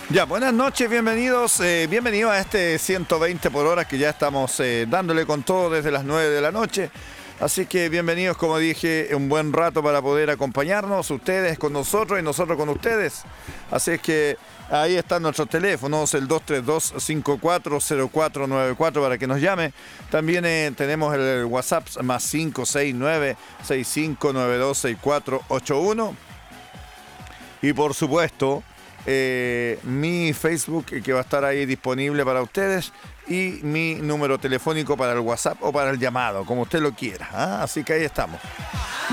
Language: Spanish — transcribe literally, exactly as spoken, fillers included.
Ya, buenas noches, bienvenidos, eh, bienvenidos a este ciento veinte por hora que ya estamos eh, dándole con todo desde las nueve de la noche. Así que bienvenidos, como dije, un buen rato para poder acompañarnos, ustedes con nosotros y nosotros con ustedes. Así es que ahí están nuestros teléfonos, el dos tres dos, cinco cuatro cero cuatro nueve cuatro para que nos llame. También eh, tenemos el WhatsApp más cinco seis nueve, seis cinco nueve dos, seis cuatro ocho uno. Y por supuesto, eh, mi Facebook que va a estar ahí disponible para ustedes y mi número telefónico para el WhatsApp o para el llamado, como usted lo quiera. ¿Ah? Así que ahí estamos.